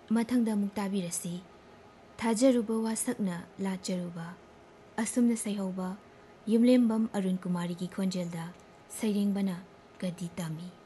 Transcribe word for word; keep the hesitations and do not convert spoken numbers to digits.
ꯃꯊꯪꯗ ꯑꯃꯨꯛ ꯇꯥꯕꯤꯔꯁꯤ ꯊꯥꯖꯔꯨꯕ ꯋꯥꯁꯛꯅ ꯂꯥꯠꯆꯔꯨꯕ ꯑꯁꯨꯝꯅ ꯁꯩꯍꯧꯕ ꯌꯨꯝꯂꯦꯝꯕꯝ ꯑꯔꯨꯟ ꯀꯨꯃꯥꯔꯤꯒꯤ ꯈꯣꯟꯖꯦꯜꯗ ꯁꯩꯔꯦꯡꯕꯅ ꯒꯗꯤ ꯇꯝꯃꯤ꯫